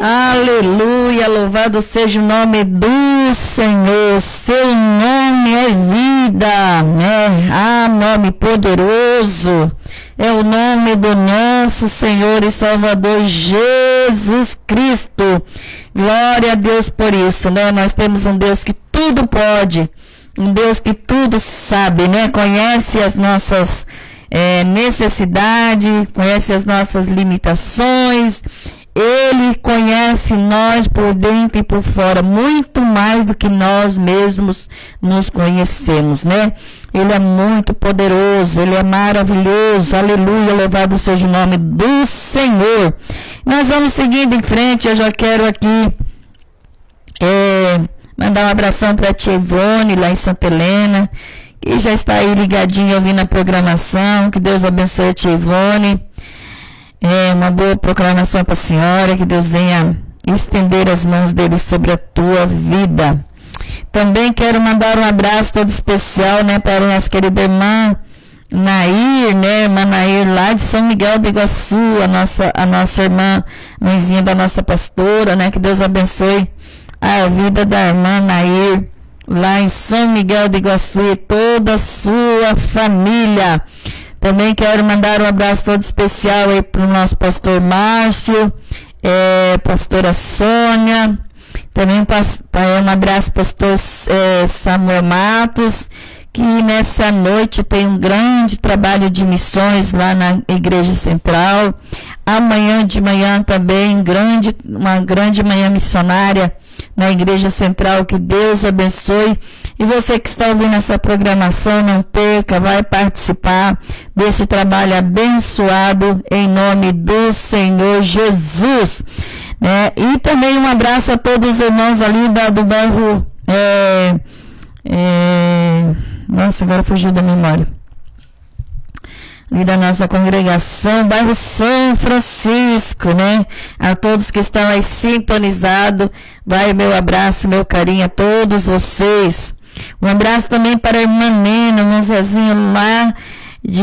Aleluia, louvado seja o nome do Senhor, seu nome é vida, né? Nome poderoso, é o nome do nosso Senhor e Salvador Jesus Cristo. Glória a Deus por isso, né? Nós temos um Deus que tudo pode, um Deus que tudo sabe, né? Conhece as nossas necessidades, conhece as nossas limitações. Ele conhece nós por dentro e por fora, muito mais do que nós mesmos nos conhecemos, né? Ele é muito poderoso, ele é maravilhoso, aleluia, louvado seja o nome do Senhor. Nós vamos seguindo em frente, eu já quero aqui mandar um abração para a tia Ivone, lá em Santa Helena, que já está aí ligadinho ouvindo a programação. Que Deus abençoe a tia Ivone. Uma boa proclamação para a senhora, que Deus venha estender as mãos dele sobre a tua vida. Também quero mandar um abraço todo especial, né, para a nossa querida irmã Nair, né, irmã Nair lá de São Miguel do Iguaçu, a nossa irmã, mãezinha da nossa pastora, né, que Deus abençoe a vida da irmã Nair lá em São Miguel do Iguaçu e toda a sua família. Também quero mandar um abraço todo especial aí para o nosso pastor Márcio, pastora Sônia, também um abraço para o pastor Samuel Matos, que nessa noite tem um grande trabalho de missões lá na Igreja Central. Amanhã de manhã também uma grande manhã missionária na Igreja Central. Que Deus abençoe. E você que está ouvindo essa programação, não perca, vai participar desse trabalho abençoado em nome do Senhor Jesus, né? E também um abraço a todos os irmãos ali do bairro, nossa, agora fugiu da memória, ali da nossa congregação, bairro São Francisco, né? A todos que estão aí sintonizados, vai o meu abraço, meu carinho a todos vocês. Um abraço também para a irmã Nena, um Zezinho lá de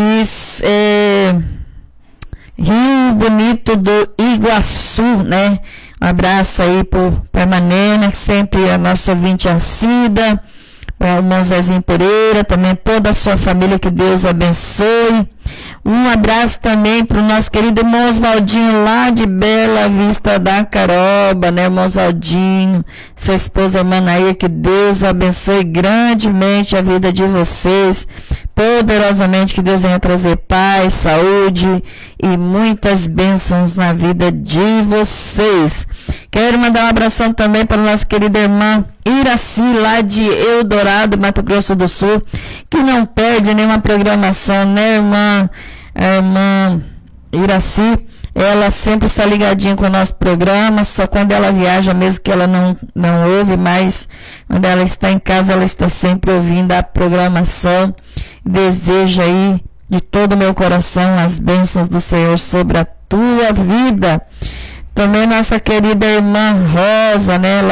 Rio Bonito do Iguaçu, né? Um abraço aí para a irmã Nena, que sempre é a nossa ouvinte assídua, para o irmão Zezinho Pereira, também toda a sua família, que Deus abençoe. Um abraço também para o nosso querido irmão Oswaldinho, lá de Bela Vista da Caroba, né, irmão Oswaldinho, sua esposa irmã Nair, que Deus abençoe grandemente a vida de vocês, poderosamente, que Deus venha trazer paz, saúde e muitas bênçãos na vida de vocês. Quero mandar um abração também para a nossa querida irmã Iraci, lá de Eldorado, Mato Grosso do Sul, que não perde nenhuma programação, né, irmã? A irmã Iraci, ela sempre está ligadinha com o nosso programa, só quando ela viaja mesmo que ela não ouve, mas quando ela está em casa, ela está sempre ouvindo a programação. Desejo aí de todo o meu coração as bênçãos do Senhor sobre a tua vida. Também nossa querida irmã Rosa, né,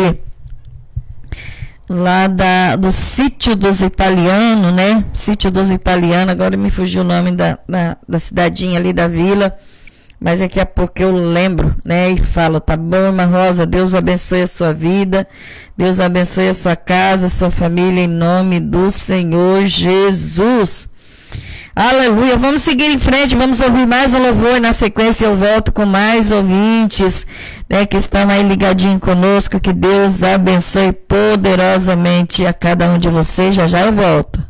do Sítio dos Italianos, né? Sítio dos Italianos, agora me fugiu o nome da cidadinha ali da vila, mas daqui a pouco eu lembro, né? E falo, tá bom, irmã Rosa, Deus abençoe a sua vida, Deus abençoe a sua casa, a sua família, em nome do Senhor Jesus. Aleluia, vamos seguir em frente, vamos ouvir mais um louvor, na sequência eu volto com mais ouvintes, né, que estão aí ligadinhos conosco. Que Deus abençoe poderosamente a cada um de vocês, já eu volto.